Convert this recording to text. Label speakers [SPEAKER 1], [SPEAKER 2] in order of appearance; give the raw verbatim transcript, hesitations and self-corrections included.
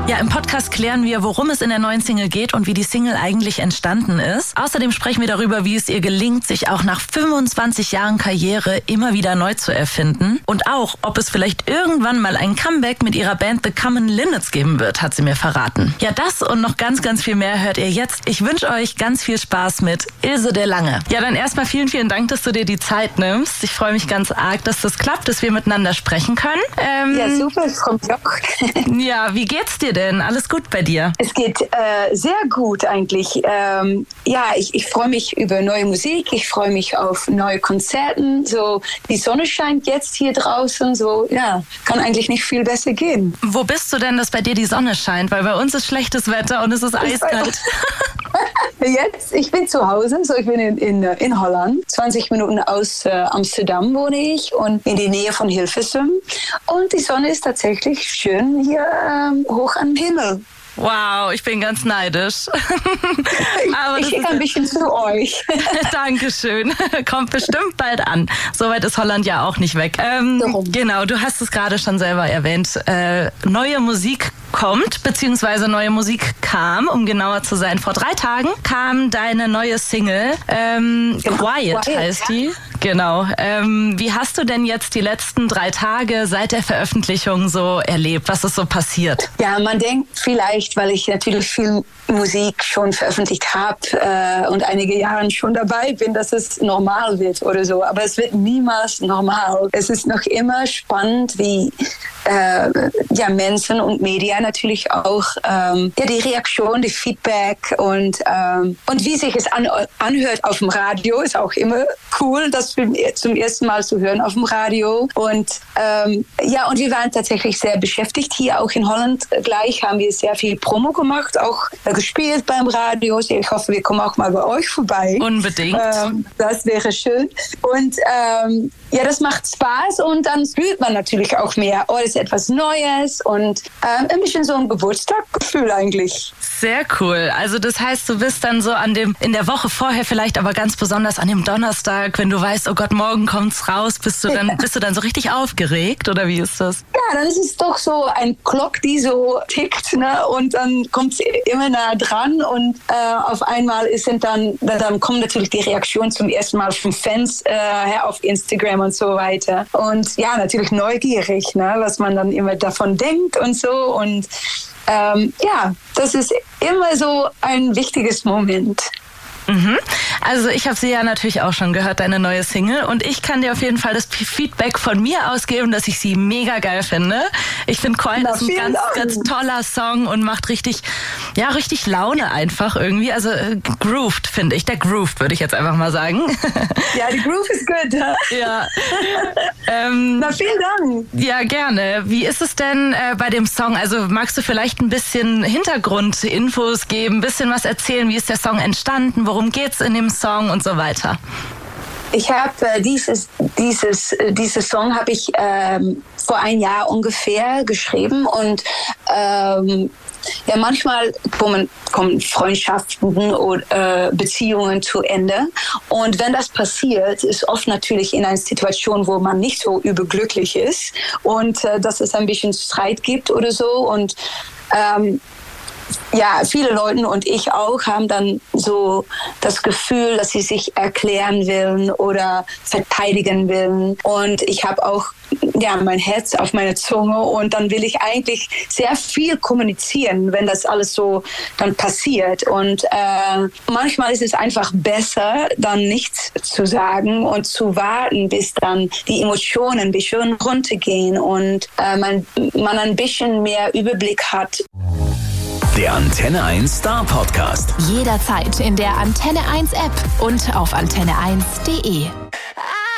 [SPEAKER 1] Ja, im Podcast klären wir, worum es in der neuen Single geht und wie die Single eigentlich entstanden ist. Außerdem sprechen wir darüber, wie es ihr gelingt, sich auch nach fünfundzwanzig Jahren Karriere immer wieder neu zu erfinden. Und auch, ob es vielleicht irgendwann mal ein Comeback mit ihrer Band The Common Linnets geben wird, hat sie mir verraten. Ja, das und noch ganz, ganz viel mehr hört ihr jetzt. Ich wünsche euch ganz viel Spaß mit Ilse de Lange. Ja, dann erstmal vielen, vielen Dank, dass du dir die Zeit nimmst. Ich freue mich ganz arg, dass das klappt, dass wir miteinander sprechen können. Ähm,
[SPEAKER 2] ja, super, ich freue mich auch.
[SPEAKER 1] Ja, wie geht's dir denn? Alles gut bei dir?
[SPEAKER 2] Es geht äh, sehr gut eigentlich. Ähm, ja, ich, ich freue mich über neue Musik. Ich freue mich auf neue Konzerten. So, die Sonne scheint jetzt hier draußen. So, ja, kann eigentlich nicht viel besser gehen.
[SPEAKER 1] Wo bist du denn, dass bei dir die Sonne scheint? Weil bei uns ist schlechtes Wetter und es ist eiskalt.
[SPEAKER 2] Jetzt, ich bin zu Hause, so ich bin in, in, in Holland. zwanzig Minuten aus äh, Amsterdam wohne ich und in die Nähe von Hilversum. Und die Sonne ist tatsächlich schön hier ähm, hoch am Himmel.
[SPEAKER 1] Wow, ich bin ganz neidisch.
[SPEAKER 2] Aber ich schicke ein bisschen zu euch.
[SPEAKER 1] Dankeschön. Kommt bestimmt bald an. Soweit ist Holland ja auch nicht weg. Ähm, genau, du hast es gerade schon selber erwähnt. Äh, neue Musik kommt, beziehungsweise neue Musik kam, um genauer zu sein. Vor drei Tagen kam deine neue Single. Ähm, genau. Quiet, Quiet heißt die. Genau. Ähm, wie hast du denn jetzt die letzten drei Tage seit der Veröffentlichung so erlebt? Was ist so passiert?
[SPEAKER 2] Ja, man denkt vielleicht, weil ich natürlich viel Musik schon veröffentlicht habe äh, und einige Jahre schon dabei bin, dass es normal wird oder so. Aber es wird niemals normal. Es ist noch immer spannend, wie äh, ja, Menschen und Medien natürlich auch ähm, ja, die Reaktion, die Feedback und, ähm, und wie sich es an, anhört auf dem Radio, ist auch immer cool, das zum ersten Mal zu hören auf dem Radio. Und ähm, ja, und wir waren tatsächlich sehr beschäftigt hier auch in Holland. Gleich haben wir sehr viel Promo gemacht, auch äh, gespielt beim Radio. Ich hoffe, wir kommen auch mal bei euch vorbei.
[SPEAKER 1] Unbedingt.
[SPEAKER 2] Ähm, das wäre schön. Und ähm, ja, das macht Spaß und dann fühlt man natürlich auch mehr. Oh, das ist etwas Neues und ähm, ein bisschen so ein Geburtstagsgefühl eigentlich.
[SPEAKER 1] Sehr cool. Also das heißt, du bist dann so an dem, in der Woche vorher vielleicht, aber ganz besonders an dem Donnerstag, wenn du weißt, oh Gott, morgen kommt's raus, bist du dann, bist du dann so richtig aufgeregt oder wie ist das?
[SPEAKER 2] Ja, dann ist es doch so ein Glock, die so tickt, ne? Und dann kommt es immer nah dran und äh, auf einmal sind dann, dann kommen natürlich die Reaktionen zum ersten Mal von Fans äh, auf Instagram und so weiter. Und ja, natürlich neugierig, ne? Was man dann immer davon denkt und so. Und ähm, ja, das ist immer so ein wichtiges Moment.
[SPEAKER 1] Mhm. Also ich habe sie ja natürlich auch schon gehört, deine neue Single. Und ich kann dir auf jeden Fall das Feedback von mir ausgeben, dass ich sie mega geil finde. Ich finde Quiet ist ein ganz, ganz toller Song und macht richtig, ja, richtig Laune einfach irgendwie. Also äh, grooved, finde ich. Der grooved, würde ich jetzt einfach mal sagen.
[SPEAKER 2] Ja, die Groove ist gut. Ja.
[SPEAKER 1] Ja. ähm,
[SPEAKER 2] Na, vielen Dank.
[SPEAKER 1] Ja, gerne. Wie ist es denn äh, bei dem Song? Also magst du vielleicht ein bisschen Hintergrundinfos geben, ein bisschen was erzählen? Wie ist der Song entstanden? Worum geht's in dem Song und so weiter?
[SPEAKER 2] Ich habe äh, dieses, dieses, äh, dieses Song habe ich ähm, vor ein Jahr ungefähr geschrieben und ähm, ja, manchmal kommen, kommen Freundschaften oder äh, Beziehungen zu Ende. Und wenn das passiert, ist oft natürlich in einer Situation, wo man nicht so überglücklich ist und äh, dass es ein bisschen Streit gibt oder so. Und ähm, ja, viele Leute und ich auch haben dann so das Gefühl, dass sie sich erklären wollen oder verteidigen wollen. Und ich habe auch ja, mein Herz auf meine Zunge und dann will ich eigentlich sehr viel kommunizieren, wenn das alles so dann passiert. Und äh, manchmal ist es einfach besser, dann nichts zu sagen und zu warten, bis dann die Emotionen ein bisschen runtergehen und äh, man, man ein bisschen mehr Überblick hat.
[SPEAKER 3] Der Antenne eins Star Podcast.
[SPEAKER 4] Jederzeit in der Antenne eins App und auf antenne eins punkt de.